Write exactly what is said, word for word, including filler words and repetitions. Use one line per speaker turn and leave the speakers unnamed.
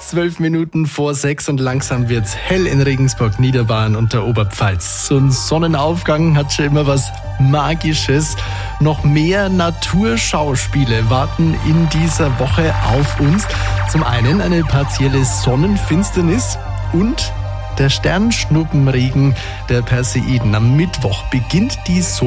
Zwölf Minuten vor sechs und langsam wird's hell in Regensburg, Niederbayern und der Oberpfalz. So ein Sonnenaufgang hat schon immer was Magisches. Noch mehr Naturschauspiele warten in dieser Woche auf uns. Zum einen eine partielle Sonnenfinsternis und der Sternschnuppenregen der Perseiden. Am Mittwoch beginnt die